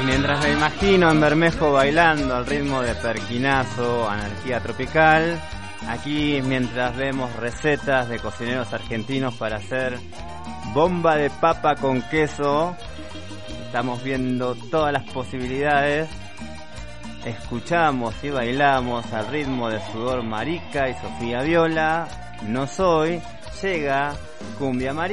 Mientras me imagino en Bermejo bailando al ritmo de Perquinazo, Anarquía Tropical, aquí mientras vemos recetas de cocineros argentinos para hacer bomba de papa con queso, estamos viendo todas las posibilidades, escuchamos y bailamos al ritmo de Sudor Marica y Sofía Viola, No Soy, llega Cumbia Marica.